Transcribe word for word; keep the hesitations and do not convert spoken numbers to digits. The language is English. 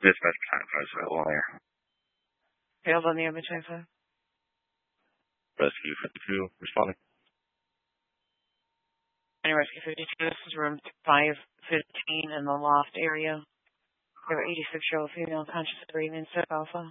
Dispatch time for us available here. Failed on the image info. Rescue fifty-two, responding. Any Rescue fifty-two, this is room five fifteen in the loft area. We have an eighty-six-year-old female conscious of breathing, Step Alpha.